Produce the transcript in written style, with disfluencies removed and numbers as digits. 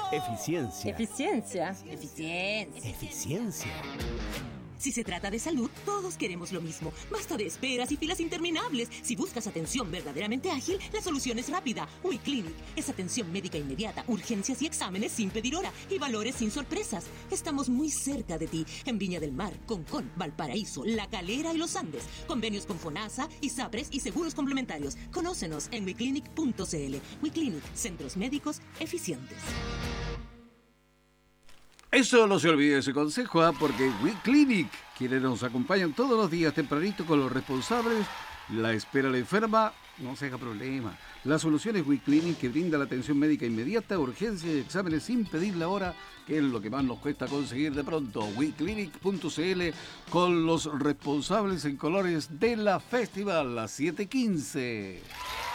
Eficiencia. Eficiencia. Eficiencia. Eficiencia. Si se trata de salud, todos queremos lo mismo. Basta de esperas y filas interminables. Si buscas atención verdaderamente ágil, la solución es rápida. WeClinic es atención médica inmediata, urgencias y exámenes sin pedir hora y valores sin sorpresas. Estamos muy cerca de ti, en Viña del Mar, Concón, Valparaíso, La Calera y Los Andes. Convenios con FONASA, ISAPRES y seguros complementarios. Conócenos en weclinic.cl. WeClinic, centros médicos eficientes. Eso no se olvide ese consejo, porque WeClinic, quienes nos acompañan todos los días tempranito con los responsables, la espera a la enferma no se haga problema. La solución es WeClinic, que brinda la atención médica inmediata, urgencias y exámenes sin pedir la hora, que es lo que más nos cuesta conseguir de pronto. WeClinic.cl, con los responsables en colores de la festival, las 7:15.